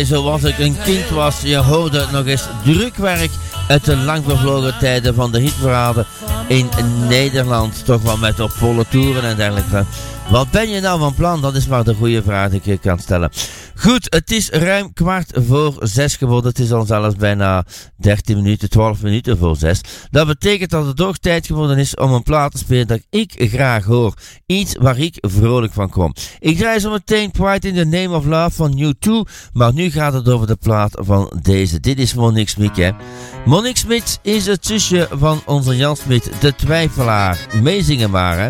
Zoals ik een kind was, je hoorde nog eens drukwerk uit de lang vervlogen tijden van de hitparade in Nederland. Toch wel met op volle toeren en dergelijke. Wat ben je nou van plan? Dat is maar de goede vraag die ik je kan stellen. Goed, het is ruim 5:45 geworden. Het is al zelfs bijna 13 minuten, 12 minuten voor 6. Dat betekent dat het toch tijd geworden is om een plaat te spelen dat ik graag hoor. Iets waar ik vrolijk van kom. Ik draai zo meteen Pride in the Name of Love van U2. Maar nu gaat het over de plaat van deze. Dit is Monique Smit, hè. Monique Smit is het zusje van onze Jan Smit, de twijfelaar. Meezingen maar, hè.